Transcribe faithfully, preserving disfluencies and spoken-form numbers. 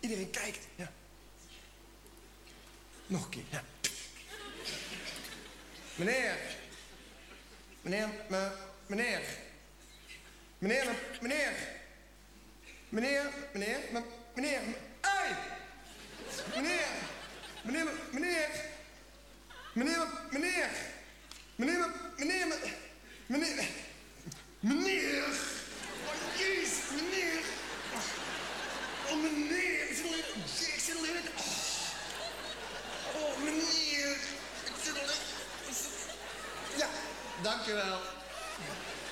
Iedereen kijkt, ja. Nog een keer, ja. Meneer. Meneer, me, meneer. Meneer, me, meneer. Meneer, meneer, me, meneer. Ai! Meneer. Meneer, me, meneer. Meneer, me, meneer. Meneer, me, meneer, me, meneer. Meneer. Oh, jezus, meneer. Oh, meneer. Ik zit al in, ik zit al in het... Oh, oh meneer. Ik zit al in... Ja, dank je wel.